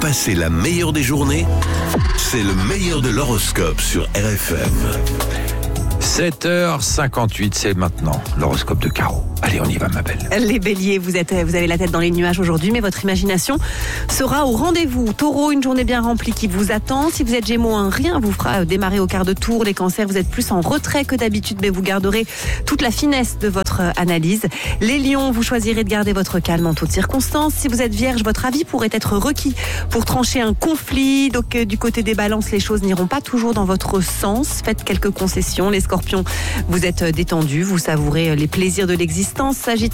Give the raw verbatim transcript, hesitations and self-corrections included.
passer la meilleure des journées, c'est le meilleur de l'horoscope sur R F M. sept heures cinquante-huit, c'est maintenant l'horoscope de Caro. Allez, on y va, ma belle. Les béliers, vous, êtes, vous avez la tête dans les nuages aujourd'hui, mais votre imagination sera au rendez-vous. Taureau, une journée bien remplie qui vous attend. Si vous êtes gémeaux, un rien vous fera démarrer au quart de tour. Les cancers, vous êtes plus en retrait que d'habitude, mais vous garderez toute la finesse de votre analyse. Les lions, vous choisirez de garder votre calme en toutes circonstances. Si vous êtes vierge, votre avis pourrait être requis pour trancher un conflit. Donc, euh, du côté des balances, les choses n'iront pas toujours dans votre sens. Faites quelques concessions. Les scorpions, vous êtes détendus, vous savourez les plaisirs de l'existence. Sagittaire,